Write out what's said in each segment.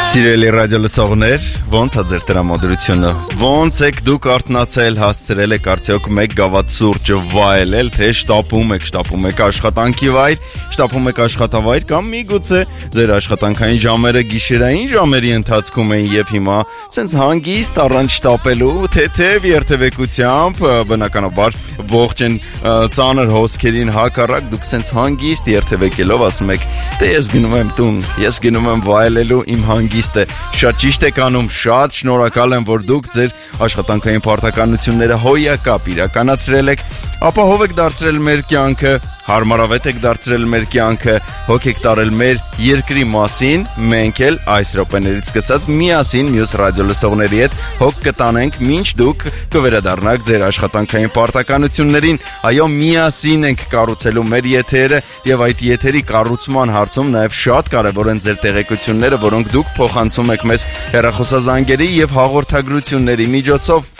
Սիրելի ռադիոլսողներ, ոնց է ձեր տրամադրությունը, ոնց եք դուք արթնացել, հասցրել եք արդյոք մեկ գավաթ սուրճը վայելել, թե շտապում եք աշխատանքի վայր, շտապում եք աշխատավայր կամ միգուցե ձեր աշխատանքային ժամերը գիշերային ժամերի ընթացքում են եւ հիմա ցենց հանգիստ առանց շտապելու, թեթև երթևեկությամբ, բնականաբար ողջ են ծանր հոսքերին հակառակ դուք ցենց հանգիստ երթևեկելով ասում եք, դե ես գնում եմ տուն, ես գնում եմ վայելելու իմ հանգիստը, շատ ճիշտ եք անում, շատ շնորհակալ եմ, որ դուք ձեր աշխատանքային պարտականությունները հոյակապ իրականացրել եք, ապահով եք դարձրել մեր կյանքը, հարմարավետ եք դարձրել մեր կյանքը, հոգ եք տարել մեր երկրի մասին, մենք էլ այս րոպեներից սկսած միասին մյուս ռադիոլսողների հետ հոգ կտանենք, մինչ դուք կվերադառնաք ձեր աշխատանքային պարտականություններին, այո, միասին ենք կառուցելու մեր եթերը եւ այդ եթերի կառուցման հարցում նաեւ շատ կարեւոր են ձեր տեղեկությունները, որոնք դուք փոխանցում եք մեզ հեռախոսազանգերի եւ հաղորդագրությունների միջոցով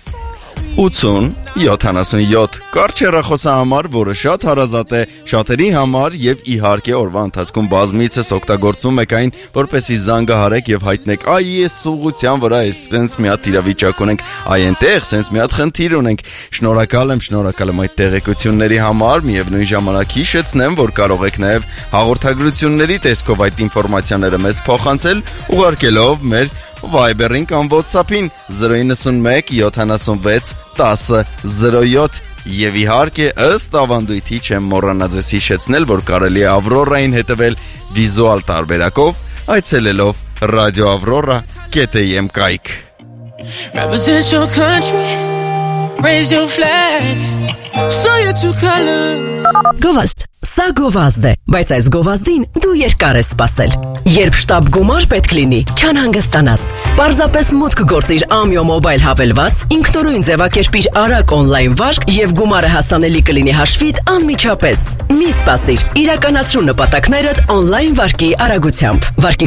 80-77 կարճ հեռախոսահամար, որը շատ հարազատ է շատերի համար եւ իհարկե օրվա ընթացքում բազմիցս օգտագործում եք այն, որպեսզի զանգահարեք եւ հայտնեք, այ ես ուղղության վրա էսպես մի հատ իրավիճակ ունենք, այ այնտեղ sense մի հատ խնդիր ունենք։ Շնորհակալ եմ այդ տեղեկությունների համար, միևնույն ժամանակ հիշեցնեմ, որ կարող եք նաեւ հաղորդագրությունների տեսքով այդ ինֆորմացիաները մեզ փոխանցել, ուղարկելով մեր Viber-ին կամ WhatsApp-ին 091 76 10 07 եւ իհարկե ըստ ավանդույթի չեմ մոռանա ձեզ հիշեցնել, որ կարելի է Ավրորային հետևել վիզուալ տարբերակով, այցելելով Radio Avrora.am կայք։ Represent your country, raise your flag, show your true colors. Գովազդ, սա գովազդ է, բայց այս գովազդին դու երկար ես սպասել։ Երբ շտապ գումար պետք լինի, չան հանգստանաս։ Պարզապես մուտք գործիր Amio Mobile հավելված, ինքնուրույն ձևակերպիր արագ on-line վարկ եւ գումարը հասանելի կլինի հաշվիդ անմիջապես։ Մի սպասիր, իրականացրու նպատակներդ on-line վարկի արագությամբ։ Վարկի